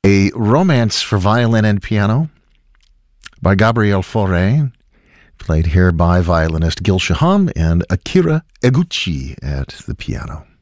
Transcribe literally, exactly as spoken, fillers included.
A Romance for Violin and Piano by Gabriel Fauré, played here by violinist Gil Shaham and Akira Eguchi at the piano.